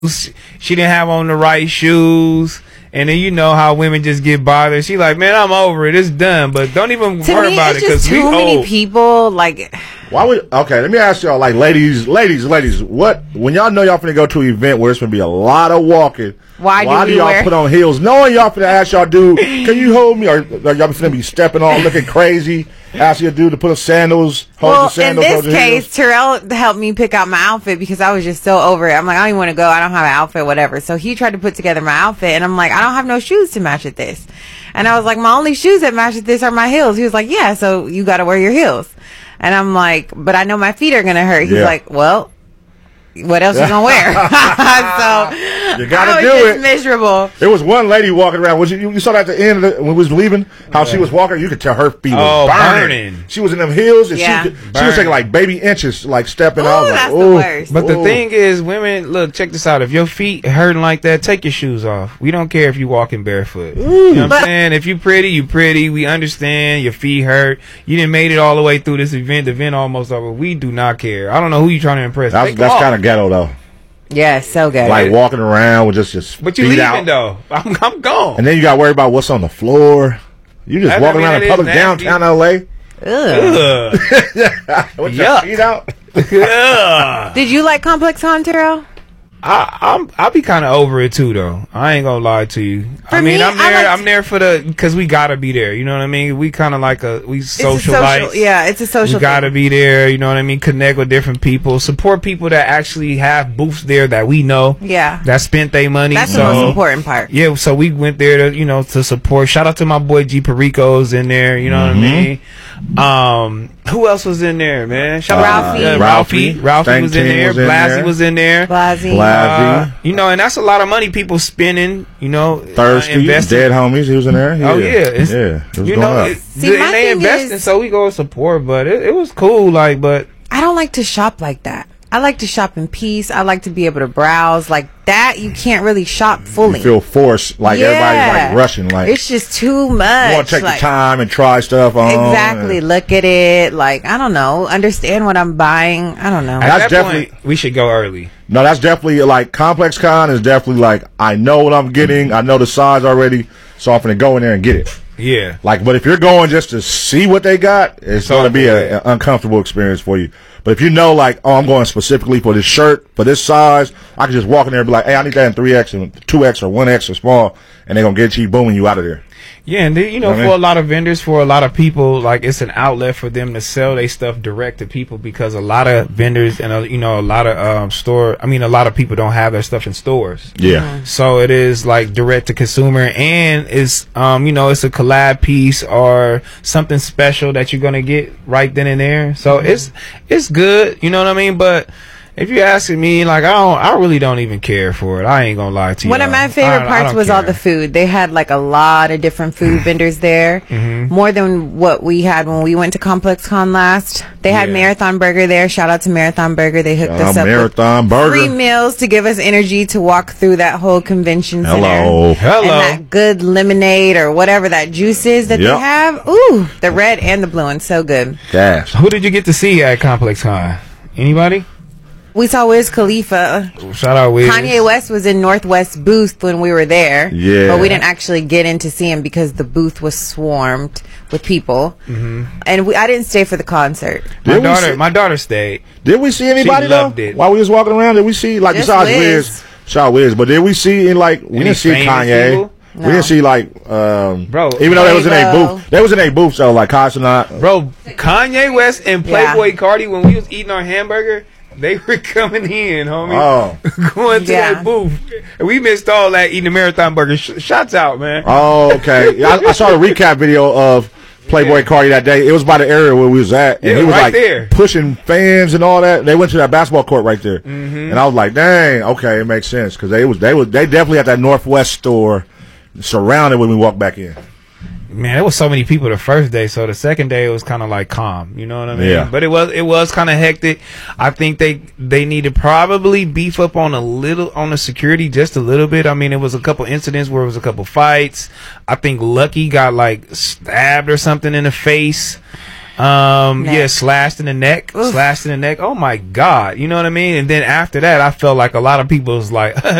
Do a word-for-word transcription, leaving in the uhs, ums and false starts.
She didn't have on the right shoes. And then you know how women just get bothered. She like, man, I'm over it. It's done. But don't even to worry me, about it's it just because we too many old. people. Like, why would? Okay, let me ask y'all, like, ladies, ladies, ladies. What when y'all know y'all finna go to an event where it's gonna be a lot of walking? Why, why do, do we y'all wear? put on heels, knowing y'all finna ask y'all dude, can you hold me? Or, or y'all finna be stepping on, looking crazy? Ask your dude to put up sandals, hold Well, your sandals. in hold this your case, heels. Terrell helped me pick out my outfit because I was just so over it. I'm like, I don't even want to go. I don't have an outfit, whatever. So he tried to put together my outfit, and I'm like, I don't have no shoes to match with this. And I was like, my only shoes that match with this are my heels. He was like, yeah, so you got to wear your heels. And I'm like, but I know my feet are gonna hurt. He's Yeah. like, well, what else you gonna wear? So You gotta I was do just it. miserable. There was one lady walking around. Was you, you saw that at the end of the, when we was leaving? How she was walking, you could tell her feet Oh, was burning. burning. She was in them heels, and Yeah. she, was, she was Burning. taking like baby inches, like stepping Ooh, out. Like, that's the ooh. worst. But the Ooh. thing is, women, look, check this out. If your feet hurting like that, take your shoes off. We don't care if you walking barefoot. You know what I'm But- saying? If you pretty, you pretty. We understand your feet hurt. You didn't made it all the way through this event. The event almost over. We do not care. I don't know who you trying to impress. That's, Take them that's off. kind of ghetto though. Yeah, so good. Like walking around with just just But you feet leaving out. though. I'm, I'm gone. And then you got to worry about what's on the floor. You just That- walking I mean, around that in is public nasty. downtown L A Ugh. Ugh. with your Yuck. feet out. Ugh. Did you like Complex Con, Terrell? I, I'm I'll be kind of over it too, though. I ain't gonna lie to you. For I mean, me, I'm I there. liked- I'm there for the because we gotta be there. You know what I mean? We kind of like a we It's a socialites. social, yeah, it's a social. We gotta thing. be there. You know what I mean? Connect with different people. Support people that actually have booths there that we know. Yeah, That spent their money. that's so, the most important part. Yeah, so we went there to you know to support. Shout out to my boy G Perico's in there. You know what I mean? Um, who else was in there, man? Shout out to Ralphie. uh, Ralphie. Ralphie. Ralphie Stank was in Team there. was in Blassie there. was in there. Blasey. Blasey. Uh, you know, and that's a lot of money people spending. You know, Thirsty, uh, investing. dead homies. He was in there. Oh yeah, it's, yeah. It was you going know, up. it, See, and my they thing investing, is- so we go support. But it, it was cool, like, but I don't like to shop like that. I like to shop in peace. I like to be able to browse like that. You can't really shop fully. You feel forced, like Yeah. everybody's like rushing, like It's just too much. you want to take like, the time and try stuff on. Exactly. and- Look at it. Like, I don't know. Understand what I'm buying. I don't know. at That's that definitely- point, we should go early. No, that's definitely like Complex Con is definitely like I know what I'm getting. I know the size already, so I'm gonna go in there and get it. Yeah, Like, but if you're going just to see what they got, it's So going to be cool. a- an uncomfortable experience for you. But if you know, like, oh, I'm going specifically for this shirt, for this size, I can just walk in there and be like, hey, I need that in three X and two X or one X or small, and they're going to get you, boom, and you out of there. yeah, and they, you know, You know what I for mean? a lot of vendors, for a lot of people, like it's an outlet for them to sell their stuff direct to people because a lot of vendors and uh, you know a lot of um, store, I mean, a lot of people don't have their stuff in stores. Yeah. So it is like direct to consumer, and it's um you know it's a collab piece or something special that you're gonna get right then and there. So it's it's good, you know what I mean. But if you're asking me, like I don't, I really don't even care for it. I ain't gonna lie to you. One of my favorite parts was all the food. They had like a lot of different food vendors there, Mm-hmm. more than what we had when we went to Complex Con last. They had Yeah. Marathon Burger there. Shout out to Marathon Burger. They hooked Uh, us up Marathon with Burger. free meals to give us energy to walk through that whole convention center. Hello. Hello. And that good lemonade or whatever that juice is that Yep. they have. Ooh, the red and the blue one, so good. Gas. Who did you get to see at Complex Con? Anybody? We saw Wiz Khalifa. Shout out Wiz. Kanye West was in Northwest booth when we were there. Yeah. But we didn't actually get in to see him because the booth was swarmed with people. Mm-hmm. And we, I didn't stay for the concert. My Did we daughter, see- my daughter stayed. Did we see anybody She though? loved it. While we was walking around, did we see like Just besides Wiz. Wiz, shout out Wiz, but did we see in like we Any didn't see famous Kanye. people? We No. didn't see like um Bro, even though they was in a Quavo. booth. They was in a booth, so like Cosmonaut. Bro, Kanye West and Yeah. Playboy Cardi, when we was eating our hamburger, they were coming in, homie. Oh. Going to Yeah. that booth. And we missed all that eating the marathon burger. Sh- shots out, man. Oh, okay. Yeah, I, I saw the recap video of Playboy Yeah. Cardi that day. It was by the area where we was at, and Yeah, he was right like there. pushing fans and all that. They went to that basketball court right there, Mm-hmm. and I was like, "Dang, okay, it makes sense," because they was they was they definitely at that Northwest store, surrounded when we walked back in. Man, there was so many people the first day, so the second day it was kind of like calm. You know what I mean? Yeah. But it was it was kind of hectic. I think they they need to probably beef up on a little on the security just a little bit. I mean, it was a couple incidents where it was a couple fights. I think Lucky got like stabbed or something in the face. Um, Neck. yeah, slashed in the neck, Oof. slashed in the neck. Oh my God. You know what I mean? And then after that, I felt like a lot of people was like,